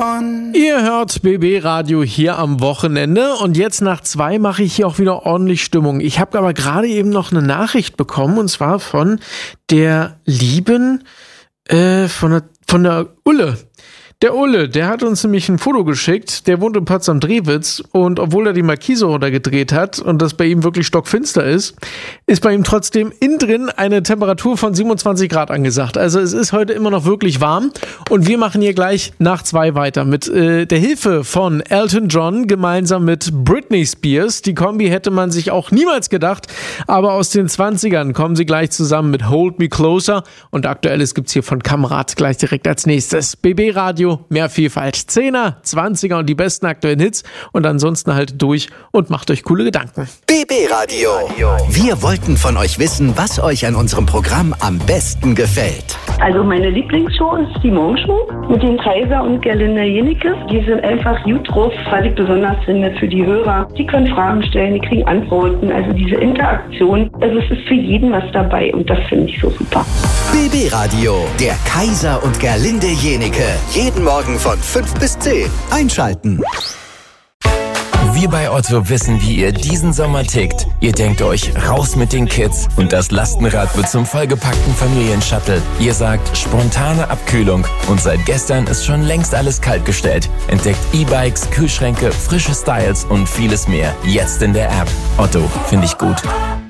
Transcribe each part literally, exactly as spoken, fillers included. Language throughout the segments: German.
One. Ihr hört B B Radio hier am Wochenende und jetzt nach zwei mache ich hier auch wieder ordentlich Stimmung. Ich habe aber gerade eben noch eine Nachricht bekommen und zwar von der lieben, äh, von der, von der Ulle. Der Ulle, der hat uns nämlich ein Foto geschickt, der wohnt in Potsdam-Drewitz und obwohl er die Markise runtergedreht hat und das bei ihm wirklich stockfinster ist, ist bei ihm trotzdem innen drin eine Temperatur von siebenundzwanzig Grad angesagt. Also es ist heute immer noch wirklich warm und wir machen hier gleich nach zwei weiter mit äh, der Hilfe von Elton John gemeinsam mit Britney Spears. Die Kombi hätte man sich auch niemals gedacht, aber aus den zwanzigern kommen sie gleich zusammen mit Hold Me Closer und Aktuelles gibt's hier von Kamerad gleich direkt als nächstes. B B Radio. Mehr Vielfalt. Zehner, Zwanziger und die besten aktuellen Hits und ansonsten haltet durch und macht euch coole Gedanken. B B Radio. Wir wollten von euch wissen, was euch an unserem Programm am besten gefällt. Also meine Lieblingsshow ist die Morgenshow mit den Kaiser und Gerlinde Jenecke. Die sind einfach gut drauf, was ich besonders finde für die Hörer. Die können Fragen stellen, die kriegen Antworten. Also diese Interaktion, also es ist für jeden was dabei und das finde ich so super. B B Radio, der Kaiser und Gerlinde Jenecke. Jeden Morgen von fünf bis zehn. Einschalten. Wir bei Otto wissen, wie ihr diesen Sommer tickt. Ihr denkt euch, raus mit den Kids und das Lastenrad wird zum vollgepackten Familienshuttle. Ihr sagt, spontane Abkühlung und seit gestern ist schon längst alles kaltgestellt. Entdeckt E-Bikes, Kühlschränke, frische Styles und vieles mehr. Jetzt in der App. Otto, finde ich gut.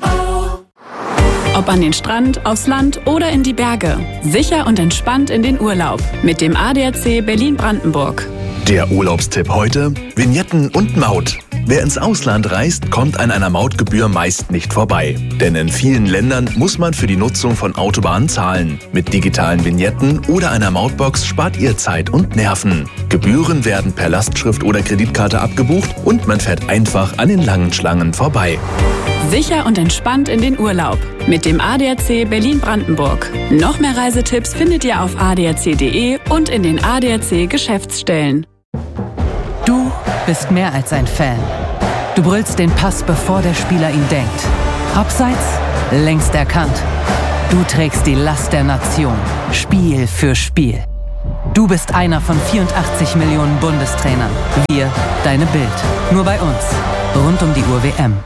Ob an den Strand, aufs Land oder in die Berge. Sicher und entspannt in den Urlaub. Mit dem A D A C Berlin-Brandenburg. Der Urlaubstipp heute: Vignetten und Maut. Wer ins Ausland reist, kommt an einer Mautgebühr meist nicht vorbei. Denn in vielen Ländern muss man für die Nutzung von Autobahnen zahlen. Mit digitalen Vignetten oder einer Mautbox spart ihr Zeit und Nerven. Gebühren werden per Lastschrift oder Kreditkarte abgebucht und man fährt einfach an den langen Schlangen vorbei. Sicher und entspannt in den Urlaub. Mit dem A D A C Berlin-Brandenburg. Noch mehr Reisetipps findet ihr auf a d a c punkt d e und in den A D A C Geschäftsstellen. Du bist mehr als ein Fan. Du brüllst den Pass, bevor der Spieler ihn denkt. Abseits? Längst erkannt. Du trägst die Last der Nation. Spiel für Spiel. Du bist einer von vierundachtzig Millionen Bundestrainern. Wir, deine Bild. Nur bei uns. Rund um die Uhr W M.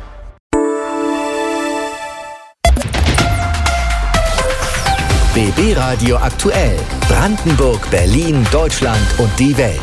B B Radio aktuell. Brandenburg, Berlin, Deutschland und die Welt.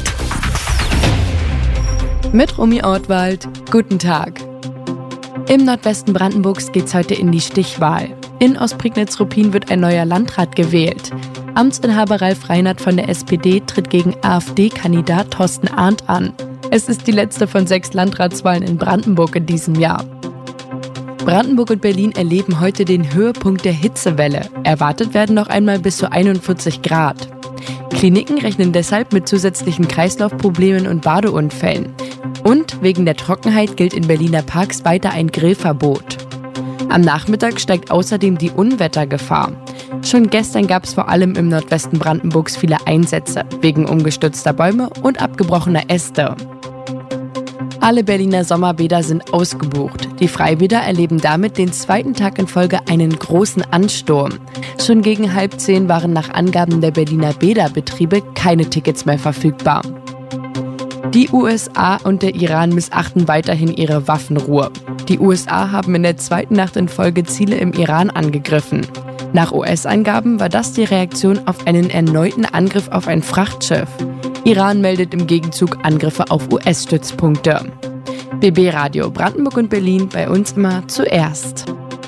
Mit Romy Ortwald. Guten Tag. Im Nordwesten Brandenburgs geht's heute in die Stichwahl. In Ostprignitz-Ruppin wird ein neuer Landrat gewählt. Amtsinhaber Ralf Reinhardt von der S P D tritt gegen AfD-Kandidat Thorsten Arndt an. Es ist die letzte von sechs Landratswahlen in Brandenburg in diesem Jahr. Brandenburg und Berlin erleben heute den Höhepunkt der Hitzewelle. Erwartet werden noch einmal bis zu einundvierzig Grad. Kliniken rechnen deshalb mit zusätzlichen Kreislaufproblemen und Badeunfällen. Und wegen der Trockenheit gilt in Berliner Parks weiter ein Grillverbot. Am Nachmittag steigt außerdem die Unwettergefahr. Schon gestern gab es vor allem im Nordwesten Brandenburgs viele Einsätze wegen umgestürzter Bäume und abgebrochener Äste. Alle Berliner Sommerbäder sind ausgebucht. Die Freibäder erleben damit den zweiten Tag in Folge einen großen Ansturm. Schon gegen halb zehn waren nach Angaben der Berliner Bäderbetriebe keine Tickets mehr verfügbar. Die U S A und der Iran missachten weiterhin ihre Waffenruhe. Die U S A haben in der zweiten Nacht in Folge Ziele im Iran angegriffen. Nach U S-Angaben war das die Reaktion auf einen erneuten Angriff auf ein Frachtschiff. Iran meldet im Gegenzug Angriffe auf U S-Stützpunkte. B B Radio Brandenburg und Berlin, bei uns immer zuerst.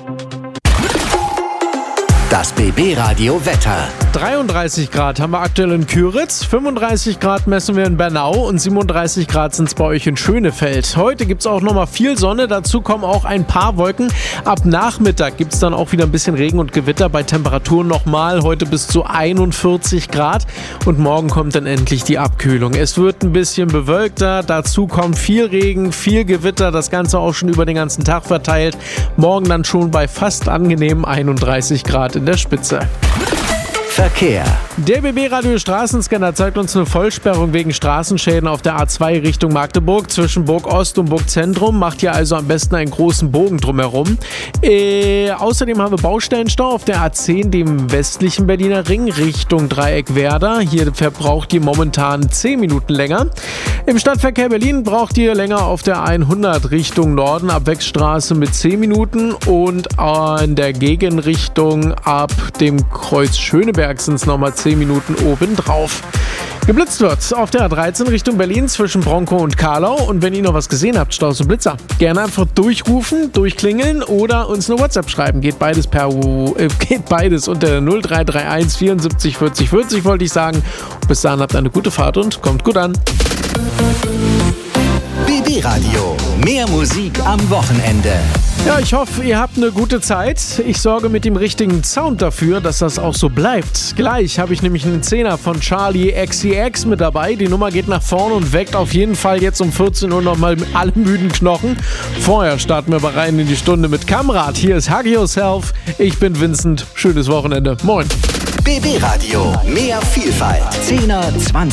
Das B B Radio Wetter. dreiunddreißig Grad haben wir aktuell in Küritz, fünfunddreißig Grad messen wir in Bernau und siebenunddreißig Grad sind es bei euch in Schönefeld. Heute gibt es auch nochmal viel Sonne, dazu kommen auch ein paar Wolken. Ab Nachmittag gibt es dann auch wieder ein bisschen Regen und Gewitter, bei Temperaturen nochmal heute bis zu einundvierzig Grad und morgen kommt dann endlich die Abkühlung. Es wird ein bisschen bewölkter, dazu kommt viel Regen, viel Gewitter, das Ganze auch schon über den ganzen Tag verteilt. Morgen dann schon bei fast angenehmen einunddreißig Grad in der Spitze. Verkehr. Der B B-Radio Straßenscanner zeigt uns eine Vollsperrung wegen Straßenschäden auf der A zwei Richtung Magdeburg zwischen Burg Ost und Burg Zentrum. Macht hier also am besten einen großen Bogen drumherum. Äh, außerdem haben wir Baustellenstau auf der A zehn, dem westlichen Berliner Ring, Richtung Dreieck Werder. Hier verbraucht ihr momentan zehn Minuten länger. Im Stadtverkehr Berlin braucht ihr länger auf der hundert Richtung Norden, ab Wechstraße mit zehn Minuten. Und in der Gegenrichtung ab dem Kreuz Schöneberg sind es nochmal zehn Minuten obendrauf. Geblitzt wird auf der A dreizehn Richtung Berlin zwischen Bronkow und Karlau. Und wenn ihr noch was gesehen habt, Staus und Blitzer, gerne einfach durchrufen, durchklingeln oder uns eine WhatsApp schreiben. Geht beides per äh, geht beides unter null drei drei eins vierundsiebzig vierzig vierzig, wollte ich sagen. Bis dahin habt eine gute Fahrt und kommt gut an. B B-Radio. Mehr Musik am Wochenende. Ja, ich hoffe, ihr habt eine gute Zeit. Ich sorge mit dem richtigen Sound dafür, dass das auch so bleibt. Gleich habe ich nämlich einen Zehner von Charlie X C X mit dabei. Die Nummer geht nach vorne und weckt auf jeden Fall jetzt um vierzehn Uhr nochmal alle müden Knochen. Vorher starten wir aber rein in die Stunde mit Kamrat. Hier ist Hug Yourself. Ich bin Vincent. Schönes Wochenende. Moin. B B-Radio. Mehr Vielfalt. Zehner, Zwanziger.